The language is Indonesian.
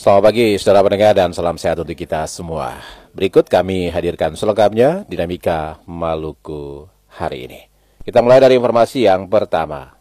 Selamat pagi, saudara pendengar, dan salam sehat untuk kita semua. Berikut kami hadirkan selengkapnya dinamika Maluku hari ini. Kita mulai dari informasi yang pertama.